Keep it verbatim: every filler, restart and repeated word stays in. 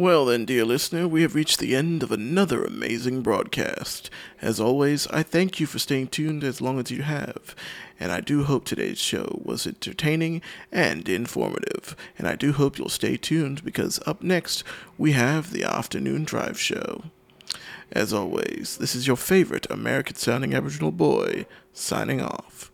Well then, dear listener, we have reached the end of another amazing broadcast. As always, I thank you for staying tuned as long as you have, and I do hope today's show was entertaining and informative, and I do hope you'll stay tuned because up next we have the Afternoon Drive Show. As always, this is your favorite American-sounding Aboriginal boy, signing off.